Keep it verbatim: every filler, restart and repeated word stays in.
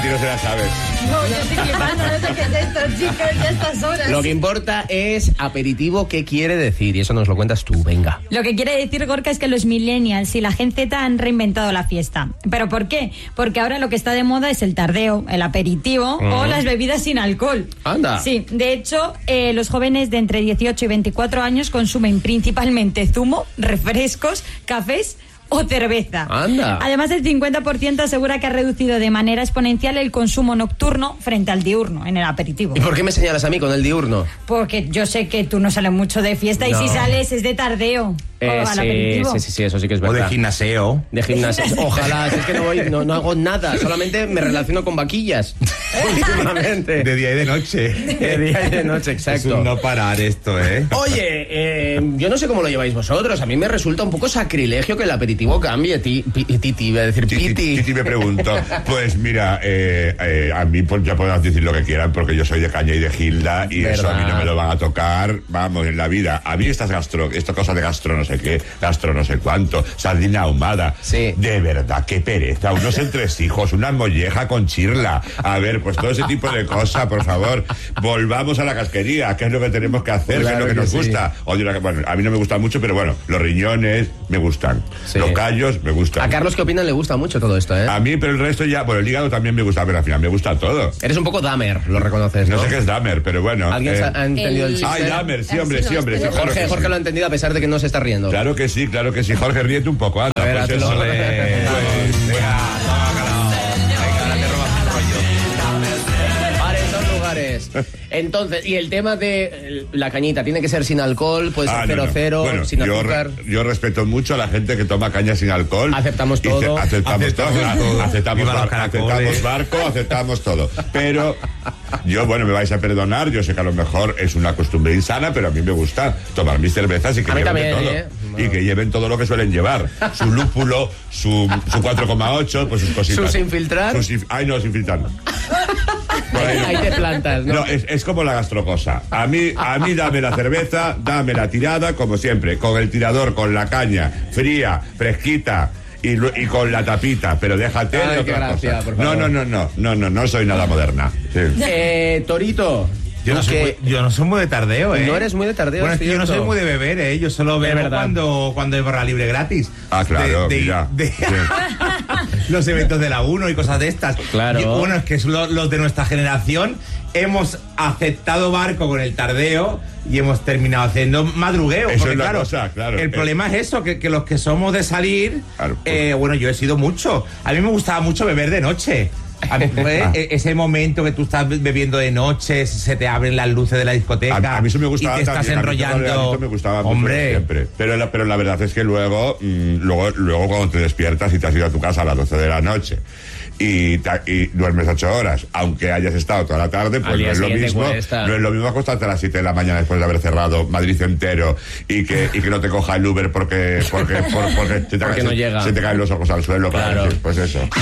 Pati no se la sabe. No, yo estoy flipando, no sé qué es esto, chicos, ya a estas horas. Lo que importa es aperitivo, ¿qué quiere decir? Y eso nos lo cuentas tú, venga. Lo que quiere decir, Gorka, es que los millennials y la Gen Z han reinventado la fiesta. ¿Pero por qué? Porque ahora lo que está de moda es el tardeo, el aperitivo uh-huh. o las bebidas sin alcohol. Anda. Sí, de hecho, eh, los jóvenes de entre dieciocho y veinticuatro años consumen principalmente zumo, refrescos, cafés o cerveza. Anda. Además, el cincuenta por ciento asegura que ha reducido de manera exponencial el consumo nocturno frente al diurno en el aperitivo. ¿Y por qué me señalas a mí con el diurno? Porque yo sé que tú no sales mucho de fiesta no. y si sales es de tardeo. Eh, al sí, aperitivo. sí, sí, sí, eso sí que es verdad. O de gimnaseo. De gimnasio. Ojalá, si es que no voy, no, no hago nada, solamente me relaciono con vaquillas. Últimamente. De día y de noche. De día y de noche, exacto. Es un no parar esto, ¿eh? Oye, eh, yo no sé cómo lo lleváis vosotros. A mí me resulta un poco sacrilegio que el aperitivo cambie. Ti, pi, titi, iba a decir piti. Titi, titi me pregunto. Pues mira, eh, eh, a mí pues, ya podemos decir lo que quieran porque yo soy de caña y de Gilda y ¿verdad? Eso a mí no me lo van a tocar, vamos, en la vida. A mí estas gastro, esta cosa de gastro no sé qué, gastro no sé cuánto, sardina ahumada. Sí. De verdad, qué pereza. Unos entresijos, una molleja con chirla. A ver, pues todo ese tipo de cosas, por favor. Volvamos a la casquería, que es lo que tenemos que hacer, claro, que es lo que, que nos sí. gusta. Oye, bueno, a mí no me gusta mucho, pero bueno, los riñones me gustan. Sí. Los callos me gustan. A Carlos, ¿qué opinan? Le gusta mucho todo esto, ¿eh? A mí, pero el resto ya, bueno, el hígado también me gusta, pero al final me gusta todo. Eres un poco Dahmer, lo reconoces, ¿no? No sé qué es Dahmer, pero bueno. ¿Alguien eh, ha entendido el, el chiste? Ay, Dahmer, sí, hombre, sí, hombre. Sí, Jorge, Jorge, Jorge lo ha entendido a pesar de que no se está riendo. Claro que sí, claro que sí. Jorge, ríete un poco, anda. A ver, pues hazlo. eso. Pues, venga, toma, calado. Venga, ahora te robas un rollo. Vale, dos lugares. Entonces, y el tema de la cañita, ¿tiene que ser sin alcohol? Puede ser ah, cero, no, no. cero, bueno, sin yo azúcar. Re, yo respeto mucho a la gente que toma caña sin alcohol. Aceptamos todo. Ce, aceptamos, aceptamos todo. todo. Aceptamos, bar, aceptamos barco, aceptamos todo. Pero yo, bueno, me vais a perdonar. Yo sé que a lo mejor es una costumbre insana, pero a mí me gusta tomar mis cervezas y que a lleven también, todo. ¿eh? Y que lleven todo lo que suelen llevar. Su lúpulo, su, su cuatro coma ocho, pues sus cositas. ¿Sus infiltrar? Sus, ay, no, sin filtrar. Ahí, ahí te plantas, ¿no? No, es, es como la gastrocosa. A mí, a mí dame la cerveza, dame la tirada, como siempre, con el tirador, con la caña, fría, fresquita. Y, y con la tapita, pero déjate Ay, de otra gracia, cosa. por No, favor. no, no, no, no, no, no soy nada moderna. Sí. Eh, Torito. Yo no, soy muy, yo no soy muy de tardeo, ¿eh? No eres muy de tardeo, Bueno, es que yo no soy muy de beber, ¿eh? Yo solo bebo cuando, cuando hay barra libre gratis. Ah, claro, de, de, mira. De, sí. Los eventos de la UNO y cosas de estas. Claro. Y, bueno, es que los, los de nuestra generación hemos aceptado barco con el tardeo y hemos terminado haciendo madrugueo. Eso porque, es la claro, cosa, claro. El Eh. problema es eso, que, que los que somos de salir, Claro, pues. eh, bueno, yo he sido mucho. A mí me gustaba mucho beber de noche. A mí, pues, ese momento que tú estás bebiendo de noche, se te abren las luces de la discoteca. A, a mí eso me gustaba y te estás también, enrollando. A mí me gustaba mucho Hombre. siempre. Pero la, pero la verdad es que luego, mmm, luego, luego cuando te despiertas y te has ido a tu casa a las doce de la noche y, y duermes ocho horas, aunque hayas estado toda la tarde, pues no es lo mismo. Cuesta. No es lo mismo acostarte a las siete de la mañana después de haber cerrado Madrid entero y que, y que no te coja el Uber porque, porque, por, porque, se, te porque cae, no se, llega. se te caen los ojos al suelo. Claro. Pues eso.